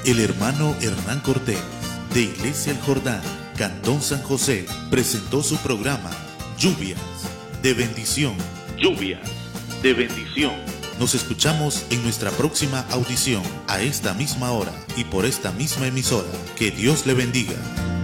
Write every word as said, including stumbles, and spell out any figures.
El hermano Hernán Cortés, de Iglesia El Jordán, Cantón San José, presentó su programa Lluvias de Bendición. Lluvias de Bendición. Nos escuchamos en nuestra próxima audición, a esta misma hora y por esta misma emisora. Que Dios le bendiga.